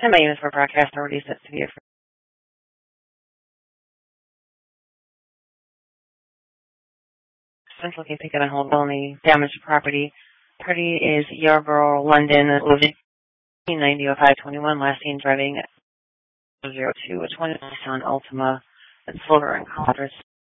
Hi, my name is for broadcast authorities at City of Central Cape Picket on hold only damaged property. Party is Yarborough, London, living 900521, last seen driving 02 which one is on Ultima and Silver and Colors.